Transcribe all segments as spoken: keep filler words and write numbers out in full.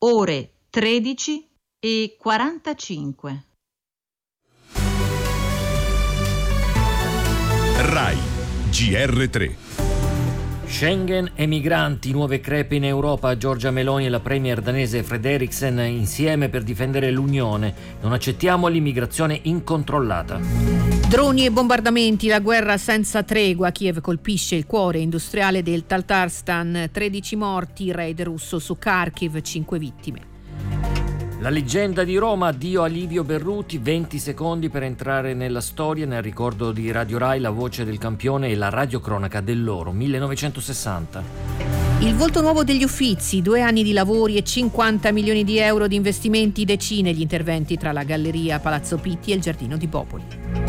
ore tredici e quarantacinque. Rai G R tre. Schengen e migranti, nuove crepe in Europa. Giorgia Meloni e la premier danese Frederiksen insieme per difendere l'Unione. Non accettiamo l'immigrazione incontrollata. Droni e bombardamenti, la guerra senza tregua. Kiev colpisce il cuore industriale del Tatarstan. tredici morti, raid russo su Kharkiv, cinque vittime. La leggenda di Roma, addio a Livio Berruti, venti secondi per entrare nella storia, nel ricordo di Radio Rai, la voce del campione e la radiocronaca dell'oro, millenovecentosessanta. Il volto nuovo degli Uffizi, due anni di lavori e cinquanta milioni di euro di investimenti, decine gli interventi tra la Galleria Palazzo Pitti e il Giardino di Popoli.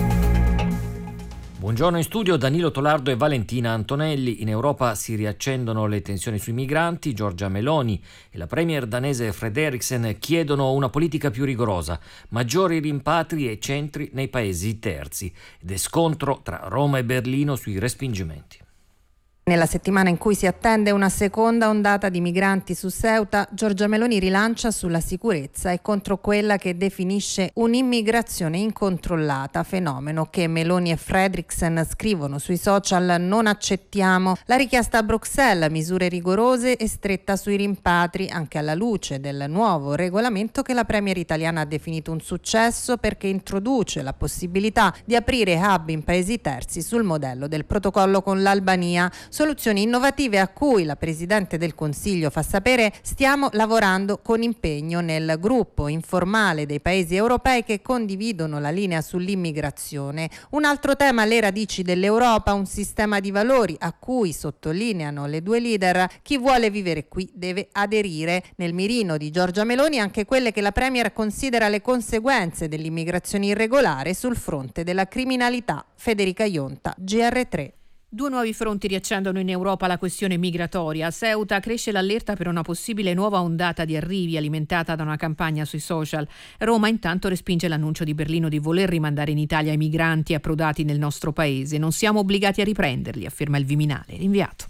Buongiorno in studio Danilo Tolardo e Valentina Antonelli. In Europa si riaccendono le tensioni sui migranti. Giorgia Meloni e la premier danese Frederiksen chiedono una politica più rigorosa, maggiori rimpatri e centri nei paesi terzi ed è scontro tra Roma e Berlino sui respingimenti. Nella settimana in cui si attende una seconda ondata di migranti su Ceuta, Giorgia Meloni rilancia sulla sicurezza e contro quella che definisce un'immigrazione incontrollata, fenomeno che Meloni e Frederiksen scrivono sui social: non accettiamo. La richiesta a Bruxelles, misure rigorose e stretta sui rimpatri, anche alla luce del nuovo regolamento che la premier italiana ha definito un successo perché introduce la possibilità di aprire hub in paesi terzi sul modello del protocollo con l'Albania. Soluzioni innovative a cui la Presidente del Consiglio fa sapere: stiamo lavorando con impegno nel gruppo informale dei paesi europei che condividono la linea sull'immigrazione. Un altro tema, le radici dell'Europa, un sistema di valori a cui, sottolineano le due leader, chi vuole vivere qui deve aderire. Nel mirino di Giorgia Meloni anche quelle che la Premier considera le conseguenze dell'immigrazione irregolare sul fronte della criminalità. Federica Ionta, G R tre. Due nuovi fronti riaccendono in Europa la questione migratoria. A Ceuta cresce l'allerta per una possibile nuova ondata di arrivi alimentata da una campagna sui social. Roma intanto respinge l'annuncio di Berlino di voler rimandare in Italia i migranti approdati nel nostro paese. Non siamo obbligati a riprenderli, afferma il Viminale, rinviato.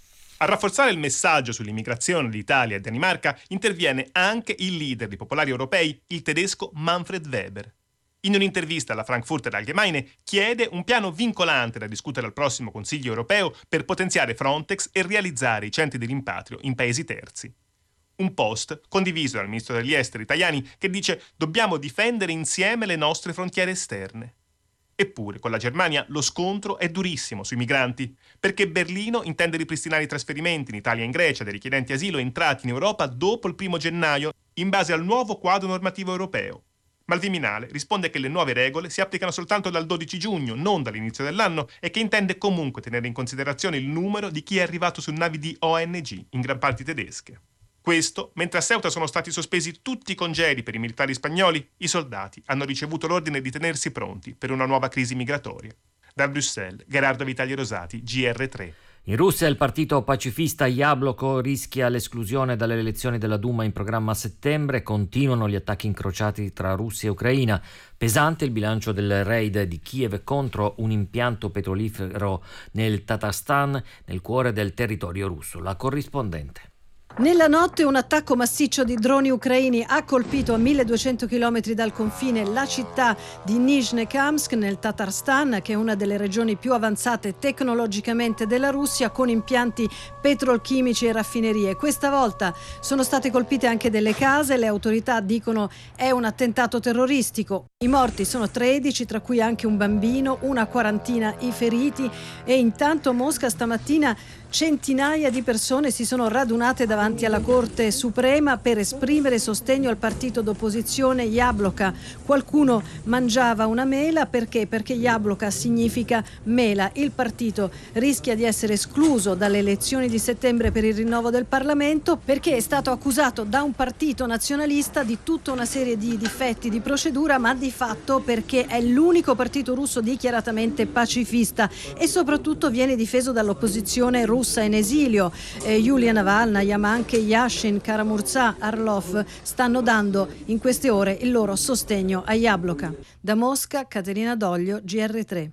A rafforzare il messaggio sull'immigrazione di Italia e Danimarca interviene anche il leader dei popolari europei, il tedesco Manfred Weber. In un'intervista alla Frankfurter Allgemeine chiede un piano vincolante da discutere al prossimo Consiglio europeo per potenziare Frontex e realizzare i centri di rimpatrio in paesi terzi. Un post condiviso dal ministro degli esteri Tajani che dice: dobbiamo difendere insieme le nostre frontiere esterne. Eppure con la Germania lo scontro è durissimo sui migranti, perché Berlino intende ripristinare i trasferimenti in Italia e in Grecia dei richiedenti asilo entrati in Europa dopo il primo gennaio in base al nuovo quadro normativo europeo. Ma il Viminale risponde che le nuove regole si applicano soltanto dal dodici giugno, non dall'inizio dell'anno, e che intende comunque tenere in considerazione il numero di chi è arrivato su navi di O N G, in gran parte tedesche. Questo, mentre a Ceuta sono stati sospesi tutti i congedi per i militari spagnoli, i soldati hanno ricevuto l'ordine di tenersi pronti per una nuova crisi migratoria. Da Bruxelles, Gerardo Vitali Rosati, G R tre. In Russia il partito pacifista Jabloko rischia l'esclusione dalle elezioni della Duma in programma a settembre. Continuano gli attacchi incrociati tra Russia e Ucraina. Pesante il bilancio del raid di Kiev contro un impianto petrolifero nel Tatarstan, nel cuore del territorio russo. La corrispondente. Nella notte un attacco massiccio di droni ucraini ha colpito a milleduecento chilometri dal confine la città di Nizhnekamsk nel Tatarstan, che è una delle regioni più avanzate tecnologicamente della Russia, con impianti petrolchimici e raffinerie. Questa volta sono state colpite anche delle case, le autorità dicono è un attentato terroristico. I morti sono tredici, tra cui anche un bambino, una quarantina i feriti, e intanto Mosca stamattina centinaia di persone si sono radunate davanti alla Corte Suprema per esprimere sostegno al partito d'opposizione Jabloko. Qualcuno mangiava una mela perché? Perché Jabloko significa mela. Il partito rischia di essere escluso dalle elezioni di settembre per il rinnovo del Parlamento perché è stato accusato da un partito nazionalista di tutta una serie di difetti di procedura, ma di fatto perché è l'unico partito russo dichiaratamente pacifista e soprattutto viene difeso dall'opposizione russa in esilio. eh, Yulia Navalnaya, ma anche Yashin, Karamurza, Arlov stanno dando in queste ore il loro sostegno a Jabloko. Da Mosca, Caterina Doglio, G R tre.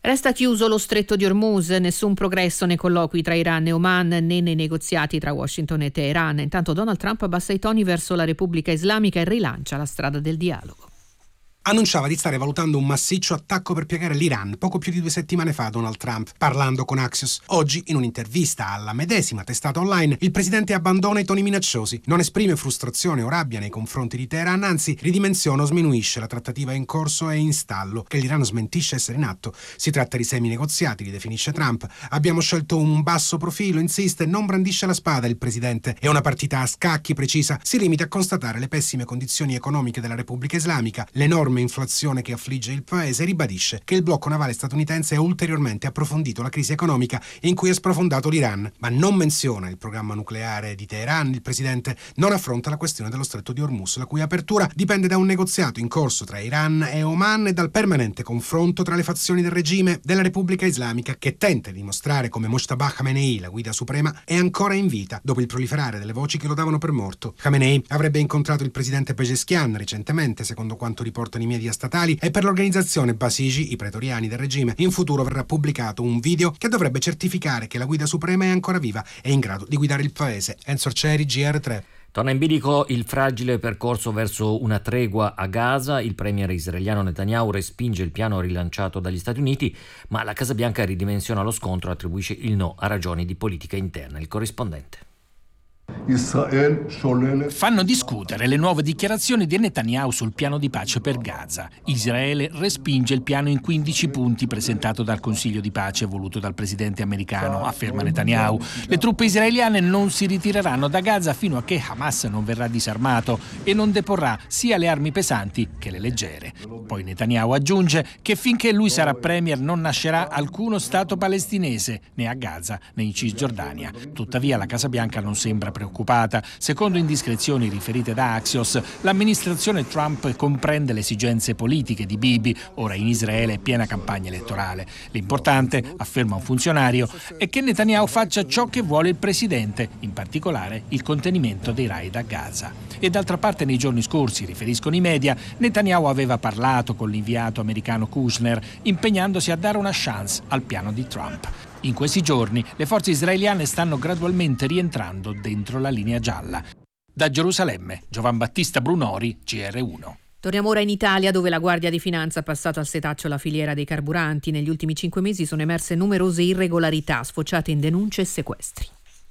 Resta chiuso lo stretto di Hormuz, nessun progresso nei colloqui tra Iran e Oman né nei negoziati tra Washington e Teheran. Intanto Donald Trump abbassa i toni verso la Repubblica Islamica e rilancia la strada del dialogo. Annunciava di stare valutando un massiccio attacco per piegare l'Iran poco più di due settimane fa Donald Trump, parlando con Axios. Oggi, in un'intervista alla medesima testata online, il presidente abbandona i toni minacciosi, non esprime frustrazione o rabbia nei confronti di Teheran, anzi ridimensiona o sminuisce la trattativa in corso e in stallo, che l'Iran smentisce essere in atto. Si tratta di semi negoziati, li definisce Trump. Abbiamo scelto un basso profilo, insiste, non brandisce la spada il presidente. È una partita a scacchi, precisa, si limita a constatare le pessime condizioni economiche della Repubblica Islamica, l'enorme inflazione che affligge il paese, ribadisce che il blocco navale statunitense ha ulteriormente approfondito la crisi economica in cui è sprofondato l'Iran, ma non menziona il programma nucleare di Teheran. Il presidente non affronta la questione dello stretto di Hormuz, la cui apertura dipende da un negoziato in corso tra Iran e Oman e dal permanente confronto tra le fazioni del regime della Repubblica Islamica, che tenta di dimostrare come Mojtaba Khamenei, la guida suprema, è ancora in vita dopo il proliferare delle voci che lo davano per morto. Khamenei avrebbe incontrato il presidente Pezeshkian recentemente, secondo quanto riportano i media statali, e per l'organizzazione Basiji, i pretoriani del regime, in futuro verrà pubblicato un video che dovrebbe certificare che la guida suprema è ancora viva e in grado di guidare il paese. Enzo Arcieri, G R tre. Torna in bilico il fragile percorso verso una tregua a Gaza. Il premier israeliano Netanyahu respinge il piano rilanciato dagli Stati Uniti, ma la Casa Bianca ridimensiona lo scontro e attribuisce il no a ragioni di politica interna. Il corrispondente. Fanno discutere le nuove dichiarazioni di Netanyahu sul piano di pace per Gaza. Israele respinge il piano in quindici punti presentato dal Consiglio di pace voluto dal presidente americano, afferma Netanyahu. Le truppe israeliane non si ritireranno da Gaza fino a che Hamas non verrà disarmato e non deporrà sia le armi pesanti che le leggere. Poi Netanyahu aggiunge che finché lui sarà premier non nascerà alcuno Stato palestinese, né a Gaza né in Cisgiordania. Tuttavia la Casa Bianca non sembra preoccupata. Secondo indiscrezioni riferite da Axios, l'amministrazione Trump comprende le esigenze politiche di Bibi, ora in Israele è piena campagna elettorale. L'importante, afferma un funzionario, è che Netanyahu faccia ciò che vuole il presidente, in particolare il contenimento dei raid a Gaza. E d'altra parte nei giorni scorsi, riferiscono i media, Netanyahu aveva parlato con l'inviato americano Kushner, impegnandosi a dare una chance al piano di Trump. In questi giorni le forze israeliane stanno gradualmente rientrando dentro la linea gialla. Da Gerusalemme, Giovan Battista Brunori, G R uno. Torniamo ora in Italia, dove la Guardia di Finanza ha passato al setaccio la filiera dei carburanti. Negli ultimi cinque mesi sono emerse numerose irregolarità, sfociate in denunce e sequestri.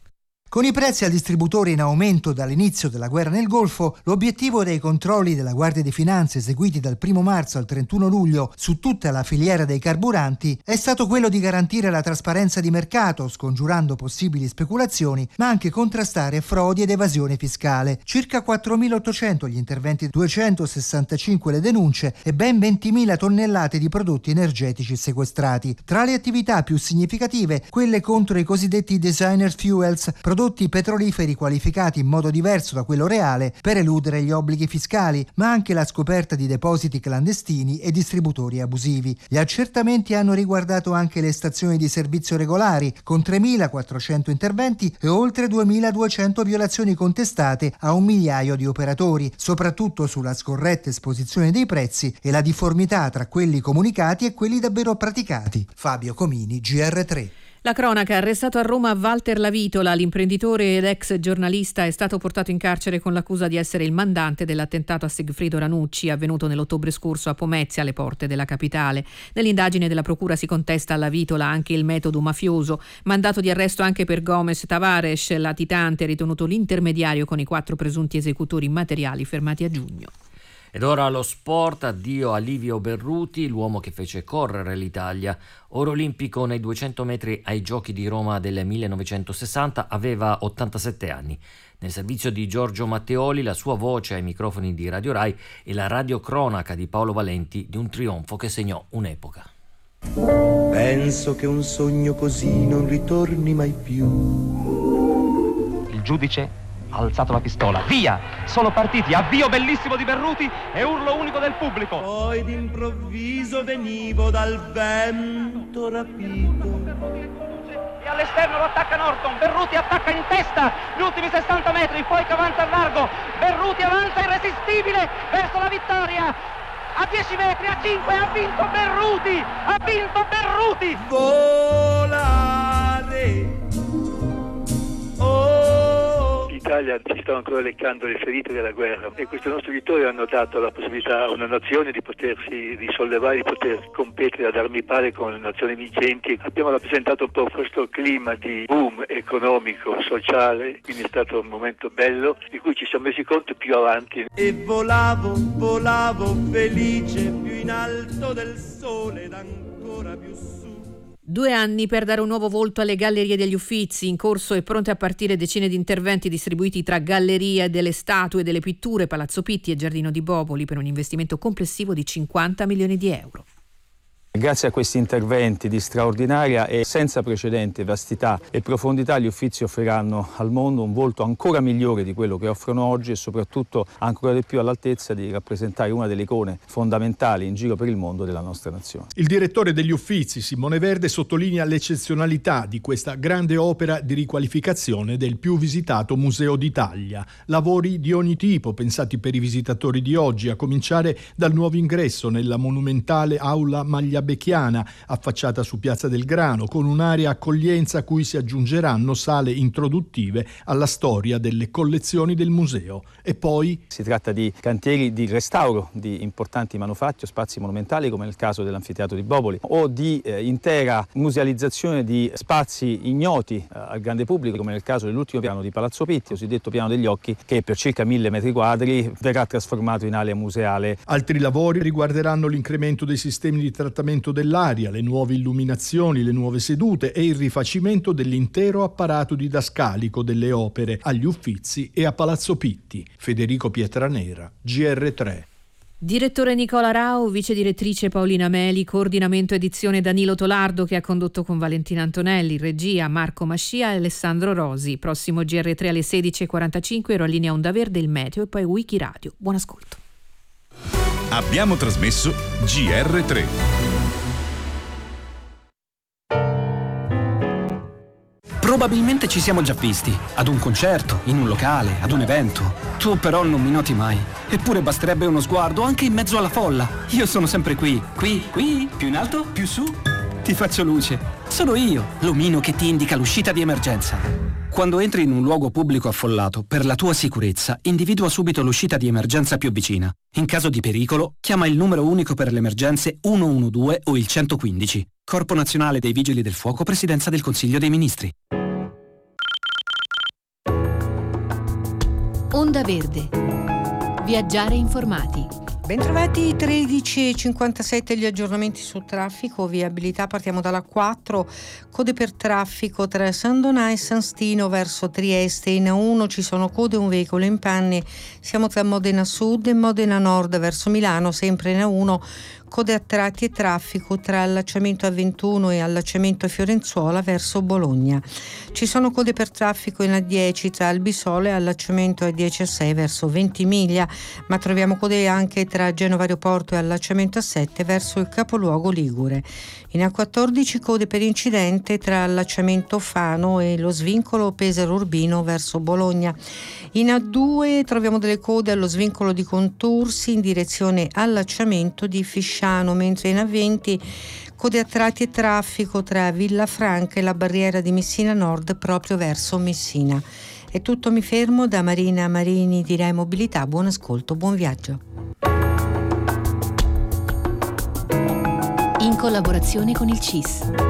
Con i prezzi al distributore in aumento dall'inizio della guerra nel Golfo, l'obiettivo dei controlli della Guardia di Finanza eseguiti dal primo marzo al trentuno luglio su tutta la filiera dei carburanti è stato quello di garantire la trasparenza di mercato, scongiurando possibili speculazioni, ma anche contrastare frodi ed evasione fiscale. Circa quattromilaottocento gli interventi, duecentosessantacinque le denunce e ben ventimila tonnellate di prodotti energetici sequestrati. Tra le attività più significative, quelle contro i cosiddetti designer fuels, prodotti petroliferi qualificati in modo diverso da quello reale per eludere gli obblighi fiscali, ma anche la scoperta di depositi clandestini e distributori abusivi. Gli accertamenti hanno riguardato anche le stazioni di servizio regolari, con tremilaquattrocento interventi e oltre duemiladuecento violazioni contestate a un migliaio di operatori, soprattutto sulla scorretta esposizione dei prezzi e la difformità tra quelli comunicati e quelli davvero praticati. Fabio Comini, G R tre. La cronaca: arrestato a Roma Walter Lavitola, l'imprenditore ed ex giornalista, è stato portato in carcere con l'accusa di essere il mandante dell'attentato a Sigfrido Ranucci avvenuto nell'ottobre scorso a Pomezia, alle porte della capitale. Nell'indagine della procura si contesta a Lavitola anche il metodo mafioso. Mandato di arresto anche per Gomez Tavares, latitante, ritenuto l'intermediario con i quattro presunti esecutori materiali fermati a giugno. Ed ora lo sport, addio a Livio Berruti, l'uomo che fece correre l'Italia. Oro olimpico nei duecento metri ai Giochi di Roma del millenovecentosessanta, aveva ottantasette anni. Nel servizio di Giorgio Matteoli, la sua voce ai microfoni di Radio Rai e la radiocronaca di Paolo Valenti di un trionfo che segnò un'epoca. Penso che un sogno così non ritorni mai più. Il giudice ha alzato la pistola. Via! Sono partiti. Avvio bellissimo di Berruti e urlo unico del pubblico. Poi d'improvviso venivo dal vento rapito. E all'esterno lo attacca Norton. Berruti attacca in testa gli ultimi sessanta metri, poi che avanza al largo. Berruti avanza irresistibile verso la vittoria. a dieci metri, a cinque, ha vinto Berruti, ha vinto Berruti. Volare. L'Italia si sta ancora leccando le ferite della guerra e queste nostre vittorie hanno dato la possibilità a una nazione di potersi risollevare, di poter competere ad armi pari con le nazioni vincenti. Abbiamo rappresentato un po' questo clima di boom economico, sociale, quindi è stato un momento bello di cui ci siamo resi conto più avanti. E volavo, volavo felice più in alto del sole ed ancora più su. Due anni per dare un nuovo volto alle Gallerie degli Uffizi, in corso e pronte a partire decine di interventi distribuiti tra gallerie delle statue, delle pitture, Palazzo Pitti e Giardino di Boboli per un investimento complessivo di cinquanta milioni di euro. Grazie a questi interventi di straordinaria e senza precedenti vastità e profondità, gli Uffizi offriranno al mondo un volto ancora migliore di quello che offrono oggi e soprattutto ancora di più all'altezza di rappresentare una delle icone fondamentali in giro per il mondo della nostra nazione. Il direttore degli Uffizi, Simone Verde, sottolinea l'eccezionalità di questa grande opera di riqualificazione del più visitato museo d'Italia. Lavori di ogni tipo pensati per i visitatori di oggi, a cominciare dal nuovo ingresso nella monumentale aula Maglia Becchiana, affacciata su Piazza del Grano, con un'area accoglienza a cui si aggiungeranno sale introduttive alla storia delle collezioni del museo. E poi si tratta di cantieri di restauro di importanti manufatti o spazi monumentali, come nel caso dell'Anfiteatro di Boboli, o di eh, intera musealizzazione di spazi ignoti eh, al grande pubblico, come nel caso dell'ultimo piano di Palazzo Pitti, cosiddetto piano degli occhi, che per circa mille metri quadri verrà trasformato in area museale. Altri lavori riguarderanno l'incremento dei sistemi di trattamento dell'aria, le nuove illuminazioni, le nuove sedute e il rifacimento dell'intero apparato didascalico delle opere agli Uffizi e a Palazzo Pitti. Federico Pietranera, G R tre. Direttore Nicola Rao, vice direttrice Paolina Meli, coordinamento edizione Danilo Tolardo che ha condotto con Valentina Antonelli, regia Marco Mascia e Alessandro Rosi. Prossimo G R tre alle sedici e quarantacinque, ero a linea Onda Verde, il meteo e poi Wikiradio. Buon ascolto. Abbiamo trasmesso G R tre. Probabilmente ci siamo già visti, ad un concerto, in un locale, ad un evento. Tu però non mi noti mai. Eppure basterebbe uno sguardo anche in mezzo alla folla. Io sono sempre qui, qui, qui, più in alto, più su. Ti faccio luce. Sono io, l'omino che ti indica l'uscita di emergenza. Quando entri in un luogo pubblico affollato, per la tua sicurezza, individua subito l'uscita di emergenza più vicina. In caso di pericolo, chiama il numero unico per le emergenze uno uno due o il centoquindici. Corpo Nazionale dei Vigili del Fuoco, Presidenza del Consiglio dei Ministri. Onda Verde. Viaggiare informati. Bentrovati, tredici e cinquantasette gli aggiornamenti su traffico, viabilità, partiamo dalla quattro, code per traffico tra San Donà e San Stino verso Trieste, in A uno ci sono code, un veicolo in panne, siamo tra Modena Sud e Modena Nord verso Milano, sempre in A uno, code a tratti e traffico tra allacciamento A ventuno e allacciamento Fiorenzuola verso Bologna. Ci sono code per traffico in A dieci tra Albisole e allacciamento A dieci a sei verso Ventimiglia, ma troviamo code anche tra Genova Aeroporto e allacciamento A sette verso il capoluogo ligure. In A quattordici code per incidente tra allacciamento Fano e lo svincolo Pesaro Urbino verso Bologna. In A due troviamo delle code allo svincolo di Contursi in direzione allacciamento di Fisciano, mentre in A venti code a tratti e traffico tra Villafranca e la barriera di Messina Nord proprio verso Messina. È tutto, mi fermo. Da Marina Marini di Rai Mobilità, buon ascolto, buon viaggio. In collaborazione con il C I S.